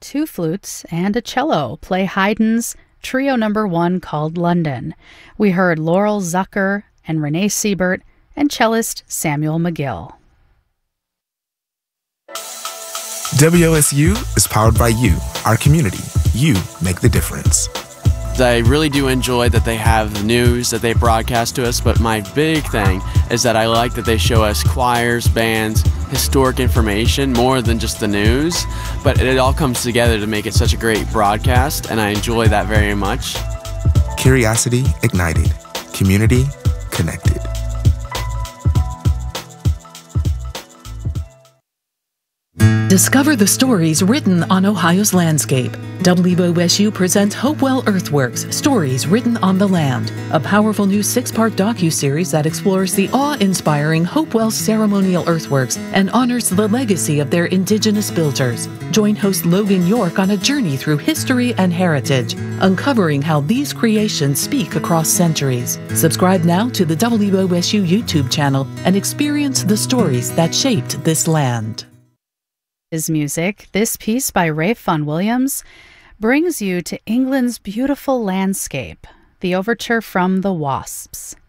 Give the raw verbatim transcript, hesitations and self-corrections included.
two flutes, and a cello play Haydn's Trio Number One called London. We heard Laurel Zucker and Renee Siebert and cellist Samuel McGill. W O S U is powered by you, our community. You make the difference. I really do enjoy that they have the news that they broadcast to us, but my big thing is that I like that they show us choirs, bands, historic information more than just the news, but it all comes together to make it such a great broadcast, and I enjoy that very much. Curiosity ignited. Community connected. Discover the stories written on Ohio's landscape. W O S U presents Hopewell Earthworks, Stories Written on the Land, a powerful new six-part docuseries that explores the awe-inspiring Hopewell ceremonial earthworks and honors the legacy of their indigenous builders. Join host Logan York on a journey through history and heritage, uncovering how these creations speak across centuries. Subscribe now to the W O S U YouTube channel and experience the stories that shaped this land. His music, this piece by Rafe Vaughan Williams, brings you to England's beautiful landscape, the overture from The Wasps.